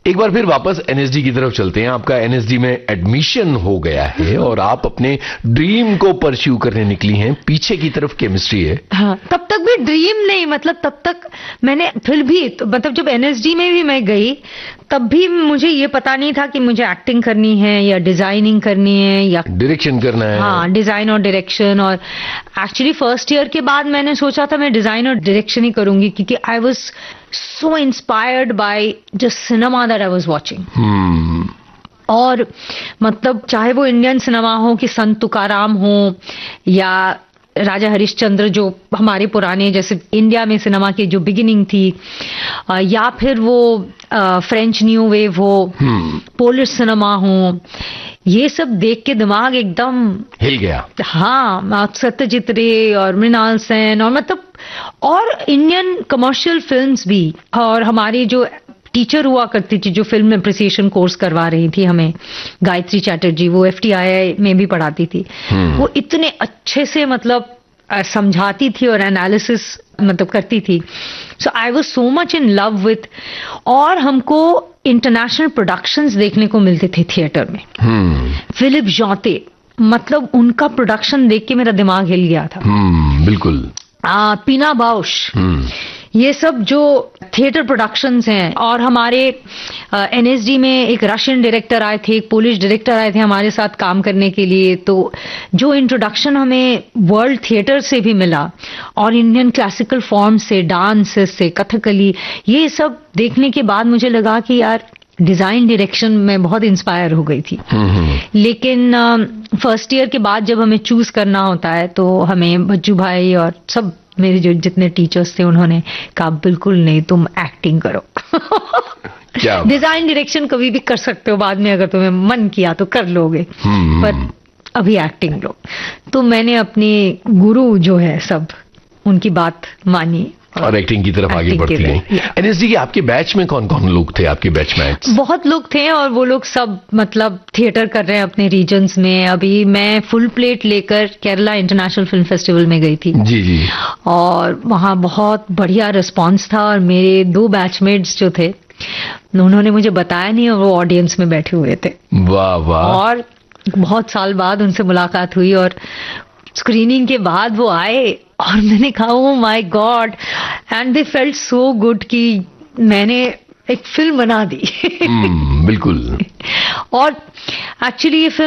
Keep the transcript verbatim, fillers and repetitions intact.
एक बार फिर वापस एनएसडी की तरफ चलते हैं। आपका एनएसडी में एडमिशन हो गया है और आप अपने ड्रीम को परस्यू करने निकली हैं। पीछे की तरफ केमिस्ट्री है। हाँ, तब तक भी ड्रीम नहीं, मतलब तब तक मैंने फिर भी तो, मतलब जब एनएसडी में भी मैं गई तब भी मुझे ये पता नहीं था कि मुझे एक्टिंग करनी है या डिजाइनिंग करनी है या डायरेक्शन करना है। हाँ, डिजाइन और डायरेक्शन। और एक्चुअली फर्स्ट ईयर के बाद मैंने सोचा था मैं डिजाइन और डायरेक्शन ही करूंगी, क्योंकि I was so inspired by the cinema that I was watching. और मतलब चाहे वो इंडियन सिनेमा हो कि संत तुकाराम हो या राजा हरिश्चंद्र, जो हमारे पुराने जैसे इंडिया में सिनेमा की जो बिगिनिंग थी, या फिर वो फ्रेंच न्यू वेव हो, पोलिश सिनेमा हो, ये सब देख के दिमाग एकदम हिल गया। हाँ, सत्यजीत रे और मृणाल सेन और मतलब और इंडियन कमर्शियल फिल्म्स भी। और हमारी जो टीचर हुआ करती थी जो फिल्म एप्रिसिएशन कोर्स करवा रही थी हमें, गायत्री चैटर्जी, वो एफटीआई में भी पढ़ाती थी। वो इतने अच्छे से मतलब समझाती थी और एनालिसिस मतलब करती थी। सो I was so much in love with. और हमको इंटरनेशनल प्रोडक्शंस देखने को मिलते थे थिएटर में। फिलिप जॉते, मतलब उनका प्रोडक्शन देख के मेरा दिमाग हिल गया था। बिल्कुल। आ, पीना बाउश, ये सब जो थिएटर प्रोडक्शंस हैं। और हमारे एनएसडी में एक रशियन डायरेक्टर आए थे, एक पोलिश डायरेक्टर आए थे हमारे साथ काम करने के लिए। तो जो इंट्रोडक्शन हमें वर्ल्ड थिएटर से भी मिला और इंडियन क्लासिकल फॉर्म से, डांस से, कथकली, ये सब देखने के बाद मुझे लगा कि यार डिजाइन डायरेक्शन में बहुत इंस्पायर हो गई थी। लेकिन फर्स्ट ईयर के बाद जब हमें चूज करना होता है तो हमें बच्चू भाई और सब मेरे जो जितने टीचर्स थे उन्होंने कहा बिल्कुल नहीं, तुम एक्टिंग करो। डिजाइन डायरेक्शन कभी भी कर सकते हो बाद में, अगर तुम्हें मन किया तो कर लोगे, पर अभी एक्टिंग लो। तो मैंने अपने गुरु जो है सब उनकी बात मानी और एक्टिंग की तरफ आगे बढ़ती गई। एनएसडी के आपके बैच में कौन कौन लोग थे? आपके बैचमेट्स बहुत लोग थे और वो लोग सब मतलब थिएटर कर रहे हैं अपने रीजन्स में। अभी मैं फुल प्लेट लेकर केरला इंटरनेशनल फिल्म फेस्टिवल में गई थी। जी जी। और वहाँ बहुत बढ़िया रिस्पांस था। और मेरे दो बैचमेट्स जो थे उन्होंने मुझे बताया नहीं और वो ऑडियंस में बैठे हुए थे। वाह वाह। और बहुत साल बाद उनसे मुलाकात हुई और स्क्रीनिंग के बाद वो आए और मैंने कहा oh my God, and they felt so good कि मैंने एक फिल्म बना दी। बिल्कुल। और एक्चुअली ये फिल्म